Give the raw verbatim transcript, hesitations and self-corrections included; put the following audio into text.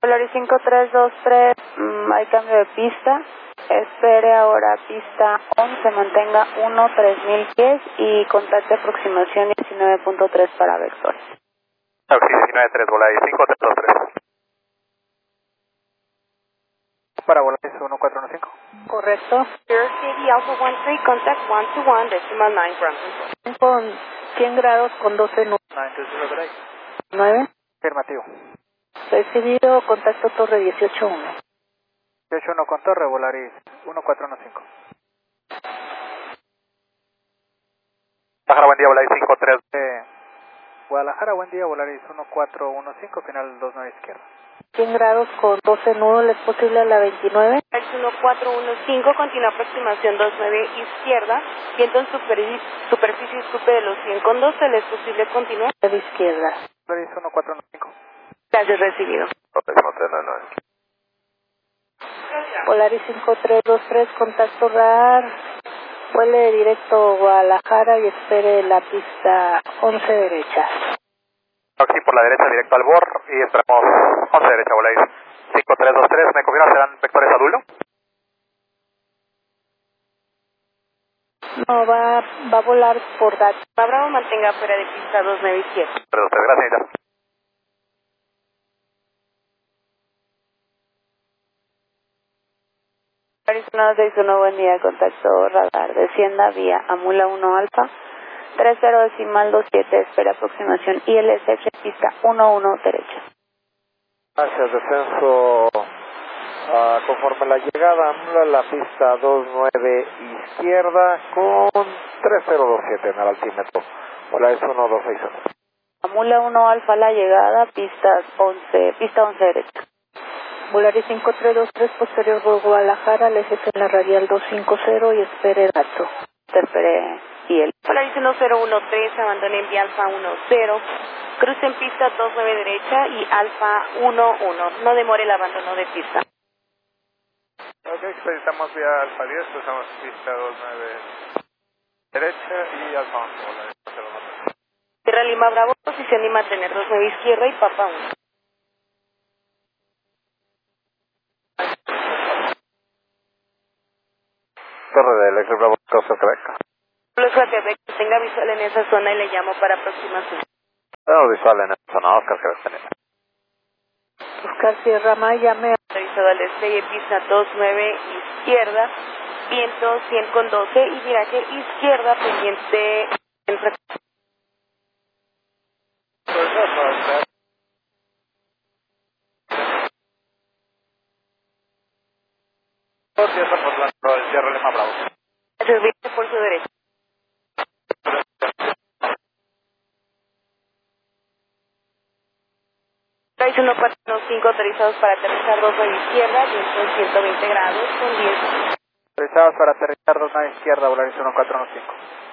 Volaris cinco tres dos tres, mmm, hay cambio de pista. Espere ahora pista once, mantenga uno tres mil pies y contacte aproximación diecinueve punto tres para vectores. Ok, diecinueve tres, Volaris cinco tres dos tres. Para Volaris uno cuatro uno cinco. Correcto. Air K D Alpha one three, contact one two one, decimal nine ground. Con cien grados con doce nueve. Afirmativo. Recibido, contacto torre dieciocho uno. dieciocho uno con torre, Volaris uno cuatro uno cinco. Guadalajara, buen día, Volaris cinco tres. Eh, Guadalajara, buen día, Volaris uno cuatro uno cinco, final dos nueve izquierda. cien grados con doce nudos, ¿es posible a la veintinueve? Volaris uno cuatro uno cinco, continúa aproximación dos nueve izquierda, viento en superficie, superficie escupe de los cien con doce, ¿le es posible continuar? De izquierda. Volaris uno cuatro uno cinco. Gracias, recibido. Volaris cinco tres dos tres, contacto radar, vuele directo a Guadalajara y espere la pista once derecha. Aquí por la derecha, directo al B O R y esperamos once derecha, Volaris cinco tres dos tres. ¿Me confirma serán vectores adulto? No, va, va a volar por D A T. Va Bravo, mantenga fuera de pista dos nueve izquierda. tres dos tres, gracias, señorita. Volaris uno seis uno, buen día, contacto radar, descienda vía Amula uno Alfa, tres cero decimal dos siete, espera aproximación I L S H, pista uno uno derecha. Gracias, descenso uh, conforme la llegada, Amula la pista dos nueve izquierda con tres cero dos siete en el altímetro. Volaris uno dos seis uno. Amula uno Alfa, la llegada, pistas once, pista once derecha. Volaris cinco tres dos tres, posterior por Guadalajara, le en la radial doscientos cincuenta y espere dato. Te espere y el. Volaris uno cero uno tres, abandone en vía Alfa uno cero, cruce en pista dos nueve derecha y Alfa uno uno. No demore el abandono de pista. Ok, expeditamos vía Alfa diez, cruzamos pista dos nueve derecha y Alfa once, Volaris cero uno tres. Sierra Lima Bravo, posición y mantener dos nueve izquierda y Papa uno. Torre de Electric Bravo, Costa Quebec. Los Quebec, tenga visual en esa zona y le llamo para aproximación. Tenemos visual en esta zona, Oscar Quebec. Oscar Sierra Maya, me. Autorizado al despegue, pista dos nueve izquierda, viento cien con doce y viraje izquierda pendiente en Empieza por la el Sierra Lima Bravo. Servicio por su derecha. Volaris uno cuatro uno cinco, autorizados para aterrizar dos nueve izquierda, viento en ciento veinte grados con diez. Autorizados para aterrizar dos nueve izquierda, Volaris uno cuatro uno cinco.